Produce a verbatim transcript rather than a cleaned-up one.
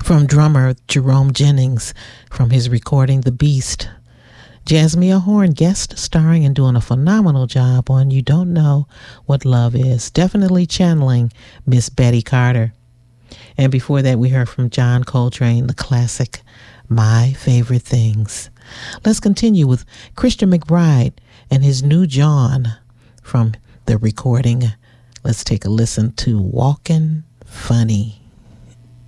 from drummer Jerome Jennings from his recording The Beast. Jasmia Horn guest starring and doing a phenomenal job on You Don't Know What Love Is. Definitely channeling Miss Betty Carter. And before that, we heard from John Coltrane, the classic My Favorite Things. Let's continue with Christian McBride and his new John from the recording. Let's take a listen to Walkin' Funny.